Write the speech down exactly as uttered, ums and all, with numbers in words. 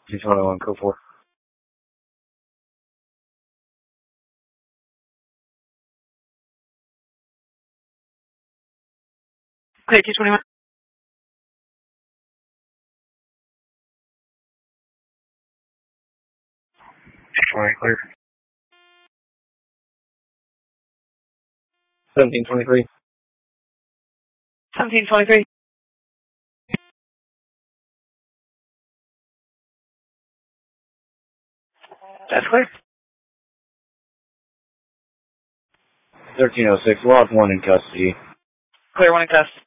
two twenty-one, code four. Okay, two twenty-one. Alright, clear. seventeen twenty-three. seventeen twenty-three. That's clear. thirteen oh six, lost one in custody. Clear one in custody.